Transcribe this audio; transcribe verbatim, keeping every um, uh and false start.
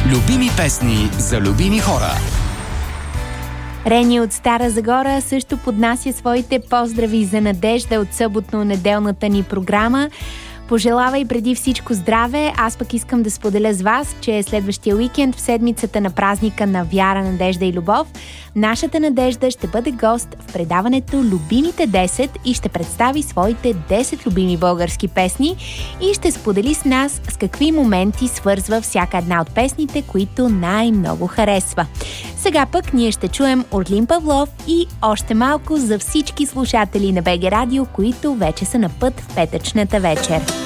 Любими песни за любими хора. Рени от Стара Загора също поднася своите поздрави за Надежда от съботно-неделната ни програма. Пожелава и преди всичко здраве. Аз пък искам да споделя с вас, че следващия уикенд в седмицата на празника на вяра, надежда и любов, нашата Надежда ще бъде гост в предаването Любимите десет и ще представи своите десет любими български песни и ще сподели с нас с какви моменти свързва всяка една от песните, които най-много харесва. Сега пък ние ще чуем Орлин Павлов и още малко за всички слушатели на БГ Радио, които вече са на път в петъчната вечер.